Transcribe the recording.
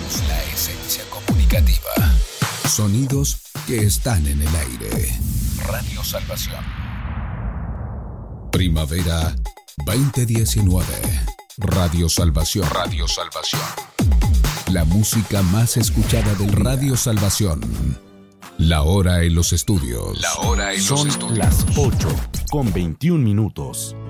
Somos la esencia comunicativa. Sonidos que están en el aire. Radio Salvación. Primavera 2019. Radio Salvación. Radio Salvación. La música más escuchada del Radio Salvación. La hora en los estudios. La hora en los estudios. Son las 8:21.